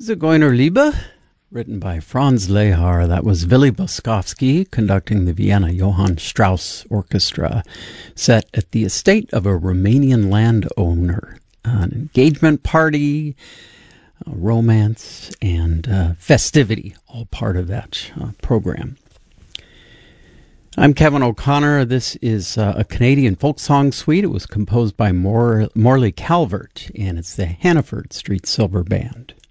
Zigeuner Liebe, written by Franz Lehar. That was Willy Boskovsky conducting the Vienna Johann Strauss Orchestra, set at the estate of a Romanian landowner. An engagement party, romance, and festivity, all part of that program. I'm Kevin O'Connor. This is a Canadian folk song suite. It was composed by Morley Calvert, and it's the Hannaford Street Silver Band.